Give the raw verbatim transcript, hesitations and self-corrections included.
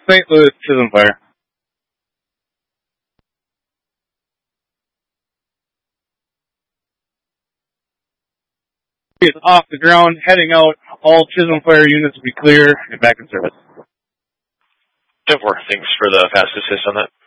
Saint Louis, Chisholm Fire. It's off the ground, heading out. All Chisholm Fire units will be clear and back in service. ten four, thanks for the fast assist on that.